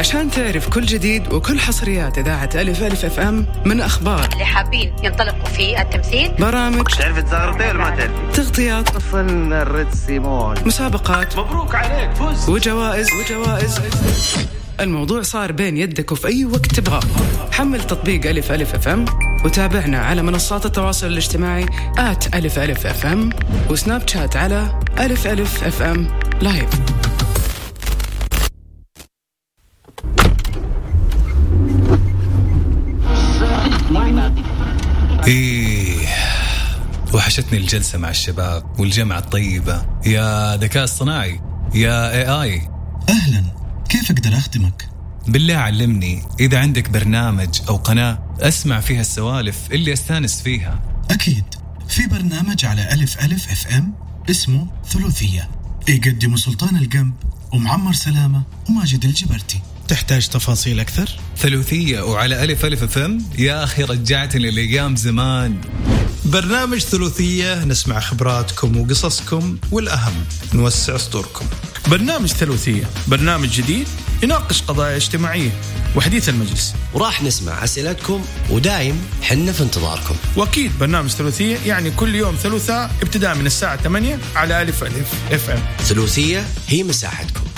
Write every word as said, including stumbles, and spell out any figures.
عشان تعرف كل جديد وكل حصريات إذاعة ألف ألف اف ام من أخبار اللي حابين ينطلقوا في التمثيل، برامج تعرف تزغرطي ولا ما تعرف، تغطيات، أصل الريد سيمون، مسابقات، مبروك عليك فوز، وجوائز وجوائز الموضوع صار بين يدك وفي أي وقت تبغاه. حمل تطبيق ألف ألف اف ام وتابعنا على منصات التواصل الاجتماعي آت ألف ألف اف ام وسناب شات على ألف ألف اف ام لايف. إيه وحشتني الجلسة مع الشباب والجمعة الطيبة. يا ذكاء اصطناعي، يا اي اي، أهلا، كيف أقدر أخدمك؟ بالله علمني إذا عندك برنامج أو قناة أسمع فيها السوالف اللي أستانس فيها. أكيد، في برنامج على ألف ألف اف ام اسمه ثلاثية، يقدم سلطان القنب ومعمر سلامة وماجد الجبرتي. تحتاج تفاصيل أكثر؟ ثلاثية وعلى ألف ألف اف ام. يا أخي رجعتني لأيام زمان. برنامج ثلاثية نسمع خبراتكم وقصصكم، والأهم نوسع صدوركم. برنامج ثلاثية برنامج جديد يناقش قضايا اجتماعية وحديث المجلس، وراح نسمع أسئلتكم ودايم حنا في انتظاركم. وأكيد برنامج ثلاثية يعني كل يوم ثلاثاء ابتداء من الساعة ثمانية على ألف ألف اف ام. ثلاثية هي مساحتكم.